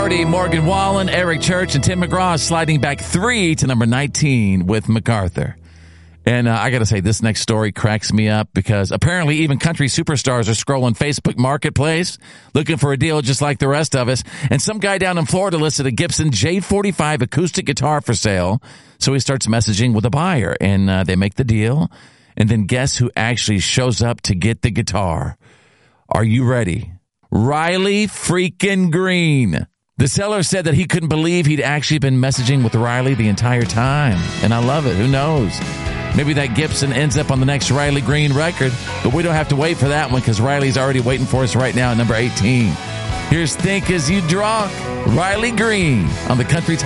Doherty, Morgan Wallen, Eric Church, and Tim McGraw sliding back 3 to number 19 with MacArthur. And I got to say, this next story cracks me up because apparently even country superstars are scrolling Facebook Marketplace looking for a deal just like the rest of us. And some guy down in Florida listed a Gibson J45 acoustic guitar for sale. So he starts messaging with a buyer, and they make the deal. And then guess who actually shows up to get the guitar? Are you ready? Riley freaking Green. The seller said that he couldn't believe he'd actually been messaging with Riley the entire time. And I love it. Who knows? Maybe that Gibson ends up on the next Riley Green record, but we don't have to wait for that one because Riley's already waiting for us right now at number 18. Here's Think As You Drunk, Riley Green on the Country Time.